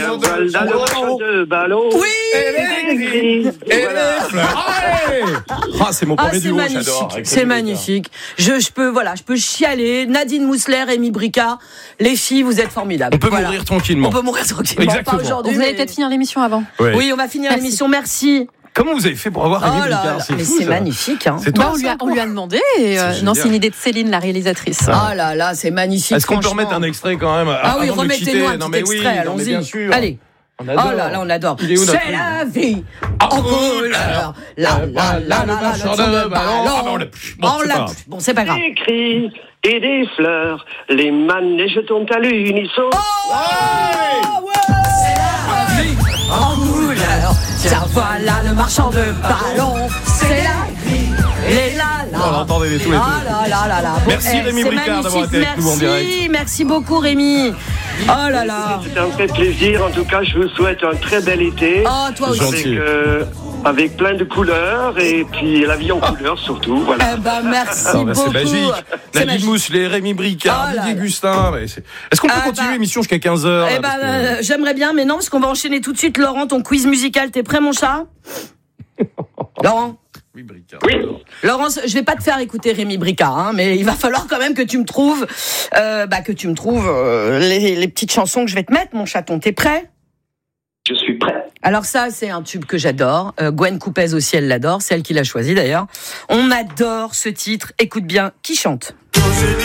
Voilà le chant de ballon. Oui. Et les fleurs. Ah, c'est mon premier duo, magnifique. j'adore. C'est magnifique. Je peux chialer. Nadine Mousseler, Rémi Bricard, les filles, vous êtes formidables. On peut mourir tranquillement. On peut mourir tranquillement. Exactement. Pas aujourd'hui. Vous allez peut-être finir l'émission avant. Ouais. Oui, on va finir l'émission. Merci. Comment vous avez fait pour avoir Rémi Bricard? Mais fou, c'est ça. magnifique. Hein. C'est toi, on lui a demandé. Et, non, c'est une idée de Céline, la réalisatrice. Ah là là, c'est magnifique. Est-ce qu'on peut remettre un extrait quand même? Ah oui, avant de quitter? remettez-nous un Non, petit mais extrait, oui, non, mais allons-y. bien sûr. Allez. On adore. Oh là là, on adore. Il est où, notre C'est la vie en couleur. Le marchand de ballon. Bon, c'est pas grave. des cris et des fleurs, les manèges sont à l'unisson. En couleur, tiens voilà le marchand de ballons, c'est la vie, les la la. On entendait les tous les deux. Ah là là là. Bon, Merci Rémi Bricard d'avoir été avec nous en direct. Merci beaucoup Rémi. Oh là là. C'était un vrai plaisir. En tout cas, je vous souhaite un très bel été. Oh toi aussi. Gentil. Avec plein de couleurs et puis la vie en couleurs surtout. Voilà. Eh ben merci Non, bah, beaucoup. c'est magique. C'est Nadine magique. Mousseler, Rémi Bricard, Oh là Didier là. Gustin. Est-ce qu'on peut continuer l'émission jusqu'à 15h? Eh ben, j'aimerais bien, mais non, parce qu'on va enchaîner tout de suite. Laurent, ton quiz musical, t'es prêt, mon chat? Laurent? Oui, Bricard. Oui. Laurent, je vais pas te faire écouter Rémi Bricard, hein, mais il va falloir quand même que tu me trouves, les petites chansons que je vais te mettre, mon chaton. T'es prêt? Je suis prêt. Alors ça, c'est un tube que j'adore. Gwen Coupez aussi, elle l'adore. C'est elle qui l'a choisi d'ailleurs. On adore ce titre. Écoute bien, qui chante?